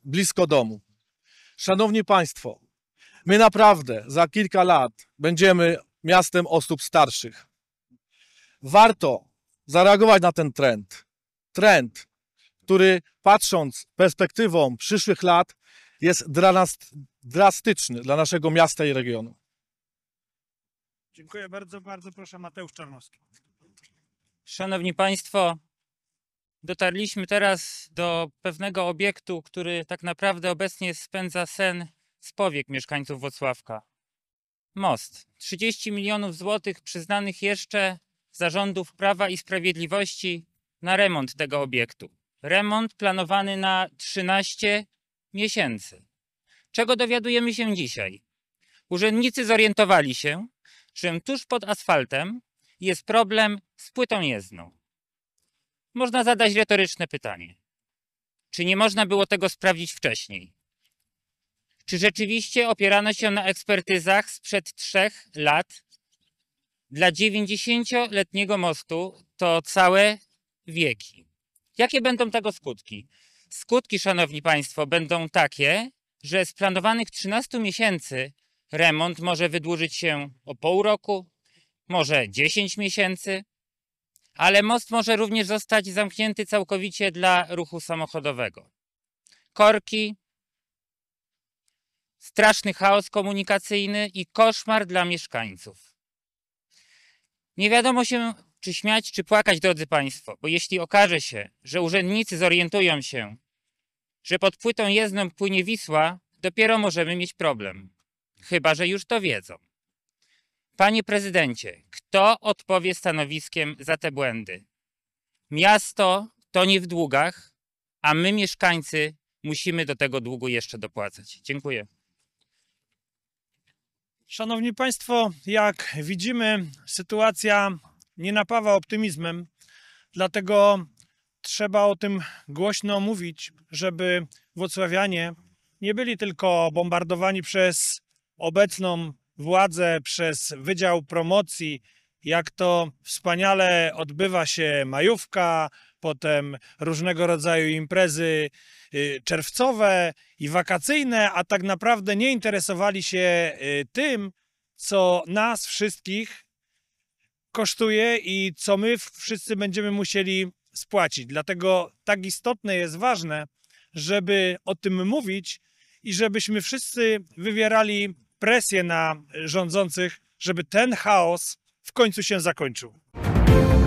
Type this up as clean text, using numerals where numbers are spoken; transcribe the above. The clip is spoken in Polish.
blisko domu. Szanowni Państwo, my naprawdę za kilka lat będziemy miastem osób starszych. Warto zareagować na ten trend. Trend, który patrząc perspektywą przyszłych lat jest dla nas drastyczny, dla naszego miasta i regionu. Dziękuję bardzo, bardzo proszę Mateusz Czarnowski. Szanowni Państwo, dotarliśmy teraz do pewnego obiektu, który tak naprawdę obecnie spędza sen z powiek mieszkańców Włocławka. Most. 30 milionów złotych przyznanych jeszcze za rządów Prawa i Sprawiedliwości na remont tego obiektu. Remont planowany na 13 miesięcy. Czego dowiadujemy się dzisiaj? Urzędnicy zorientowali się, że tuż pod asfaltem jest problem z płytą jezdną. Można zadać retoryczne pytanie. Czy nie można było tego sprawdzić wcześniej? Czy rzeczywiście opierano się na ekspertyzach sprzed 3 lat? Dla 90-letniego mostu to całe wieki. Jakie będą tego skutki? Skutki, szanowni państwo, będą takie, że z planowanych 13 miesięcy remont może wydłużyć się o pół roku, może 10 miesięcy, ale most może również zostać zamknięty całkowicie dla ruchu samochodowego. Korki, straszny chaos komunikacyjny i koszmar dla mieszkańców. Nie wiadomo się, czy śmiać, czy płakać, drodzy Państwo, bo jeśli okaże się, że urzędnicy zorientują się, że pod płytą jezdną płynie Wisła, dopiero możemy mieć problem. Chyba że już to wiedzą. Panie prezydencie, kto odpowie stanowiskiem za te błędy? Miasto tonie w długach, a my, mieszkańcy, musimy do tego długu jeszcze dopłacać. Dziękuję. Szanowni Państwo, jak widzimy, sytuacja nie napawa optymizmem, dlatego trzeba o tym głośno mówić, żeby włocławianie nie byli tylko bombardowani przez obecną władzę, przez Wydział Promocji, jak to wspaniale odbywa się majówka, potem różnego rodzaju imprezy czerwcowe i wakacyjne, a tak naprawdę nie interesowali się tym, co nas wszystkich kosztuje i co my wszyscy będziemy musieli spłacić. Dlatego tak istotne jest ważne, żeby o tym mówić i żebyśmy wszyscy wywierali presję na rządzących, żeby ten chaos w końcu się zakończył.